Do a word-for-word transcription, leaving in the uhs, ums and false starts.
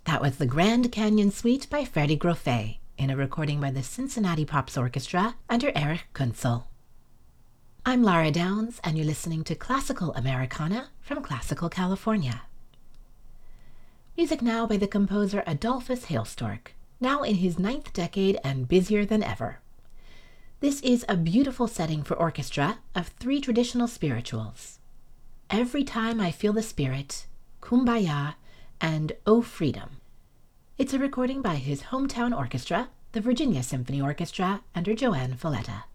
That was the Grand Canyon Suite by Freddie Groffet in a recording by the Cincinnati Pops Orchestra under Erich Kunzel. I'm Lara Downs, and you're listening to Classical Americana from Classical California. Music now by the composer Adolphus Hailstork, now in his ninth decade and busier than ever. This is a beautiful setting for orchestra of three traditional spirituals: Every Time I Feel the Spirit, Kumbaya, and O Freedom. It's a recording by his hometown orchestra, the Virginia Symphony Orchestra, under Joanne Falletta.